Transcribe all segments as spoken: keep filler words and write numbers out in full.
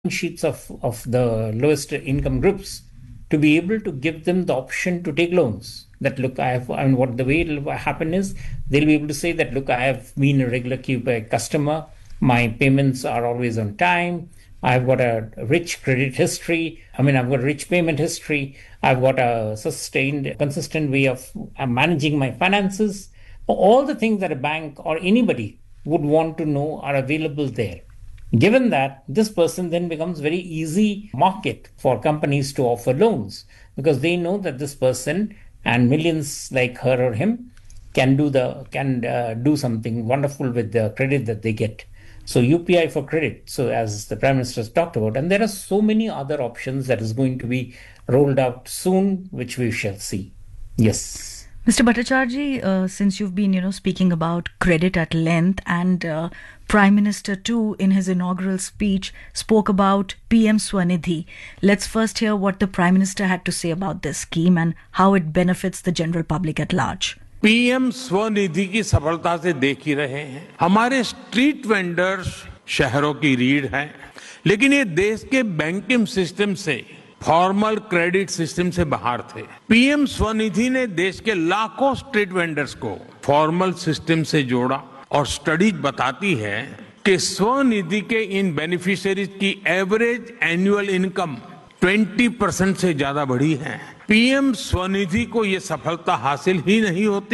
sheets of, of the lowest income groups to be able to give them the option to take loans. That look, I have, and what the way it will happen is they'll be able to say that, look, I have been a regular Q P I customer. My payments are always on time. I've got a rich credit history. I mean, I've got a rich payment history. I've got a sustained, consistent way of managing my finances. All the things that a bank or anybody would want to know are available there. Given that, this person then becomes very easy market for companies to offer loans, because they know that this person and millions like her or him can do the can uh, do something wonderful with the credit that they get. So U P I for credit, so as the Prime Minister has talked about, and there are so many other options that is going to be rolled out soon, which we shall see. Yes. Mister Bhattacharjee, uh, since you've been, you know, speaking about credit at length, and uh, Prime Minister too, in his inaugural speech, spoke about P M Swanidhi. Let's first hear what the Prime Minister had to say about this scheme and how it benefits the general public at large. PM Svanidhi की सफलता से देख ही रहे हैं, हमारे street vendors शहरों की रीढ़ हैं, लेकिन ये देश के बैंकिंग सिस्टम से, फॉर्मल क्रेडिट सिस्टम से बाहर थे। पीएम स्वनिधि ने देश के लाखों स्ट्रीट वेंडर्स को फॉर्मल सिस्टम से जोड़ा, और स्टडीज बताती है कि स्वनिधि के इन बेनिफिशियरीज की एवरेज एनुअल इनकम बीस परसेंट से ज्यादा बढ़ी है। पीएम स्वनिधि को ये सफलता हासिल ही नहीं होती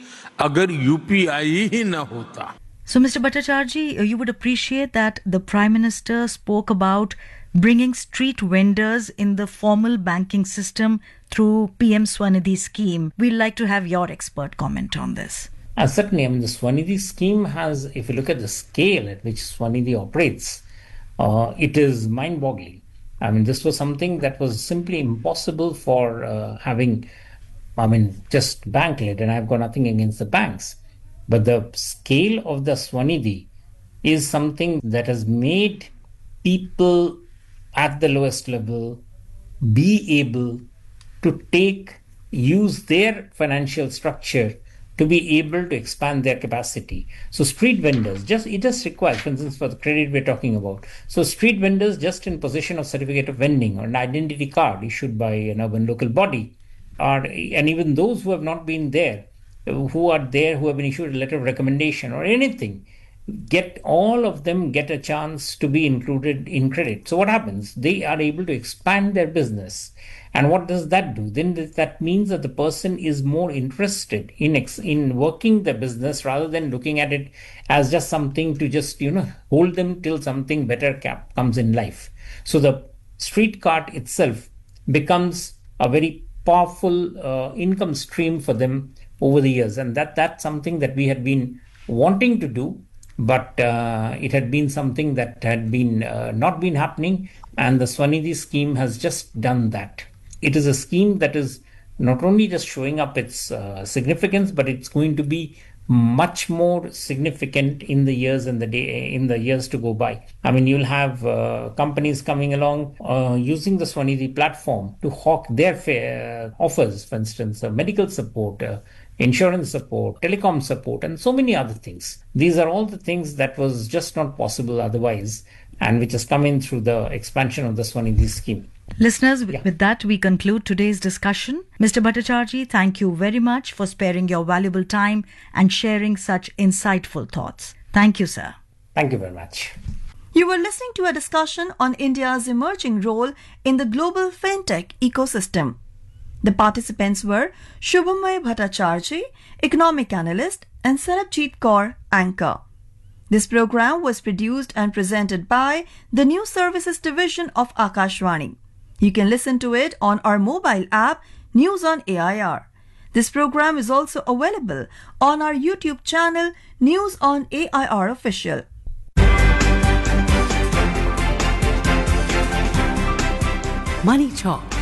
अगर यूपीआई ही न होता। So, Mister Bhattacharjee, you would appreciate that the Prime Minister spoke about bringing street vendors in the formal banking system through P M Swanidhi scheme. We'd like to have your expert comment on this. Uh, certainly, I mean, the Swanidhi scheme has, if you look at the scale at which Swanidhi operates, uh, it is mind-boggling. I mean, this was something that was simply impossible for uh, having, I mean, just bank-led, and I've got nothing against the banks. But the scale of the Swanidhi is something that has made people at the lowest level be able to take, use their financial structure to be able to expand their capacity. So street vendors, just it just requires, for instance, for the credit we're talking about. So street vendors just in possession of certificate of vending or an identity card issued by an urban local body, are, and even those who have not been there, who are there, who have been issued a letter of recommendation or anything, get all of them get a chance to be included in credit. So what happens? They are able to expand their business. And what does that do? Then that means that the person is more interested in ex- in working the business rather than looking at it as just something to just, you know, hold them till something better cap comes in life. So the street cart itself becomes a very powerful uh, income stream for them over the years. And that that's something that we had been wanting to do, but uh, it had been something that had been uh, not been happening, and the Swanidhi scheme has just done that. It is a scheme that is not only just showing up its uh, significance, but it's going to be much more significant in the years and the day in the years to go by. I mean, you'll have uh, companies coming along uh, using the Swanidhi platform to hawk their fa- uh, offers, for instance, uh, medical support, uh, insurance support, telecom support, and so many other things. These are all the things that was just not possible otherwise, and which has come in through the expansion of the Swanidhi scheme. Listeners, Yeah. with that, we conclude today's discussion. Mister Bhattacharjee, thank you very much for sparing your valuable time and sharing such insightful thoughts. Thank you, sir. Thank you very much. You were listening to a discussion on India's emerging role in the global fintech ecosystem. The participants were Shubhamay Bhattacharjee, economic analyst, and Sarabjit Kaur, anchor. This program was produced and presented by the News Services Division of Akashvani. You can listen to it on our mobile app, News on A I R. This program is also available on our YouTube channel, News on A I R Official. Money Talk